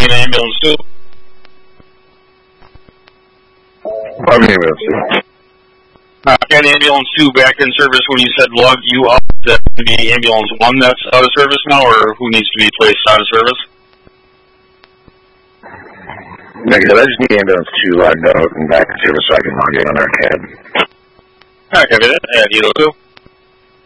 an ambulance 2? I'm ambulance 2. Got ambulance 2 back in service when you said log you up. That would be ambulance 1 that's out of service now, or who needs to be placed out of service? Negative. I just need ambulance 2 logged out and back in service so I can log in on our CAD. Alright, copy that. Add Hilo 2.